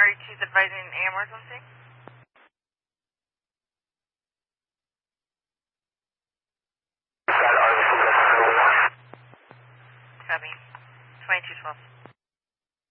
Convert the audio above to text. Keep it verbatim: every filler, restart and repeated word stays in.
R E T's advising A M emergency. Copy. twenty-two twelve.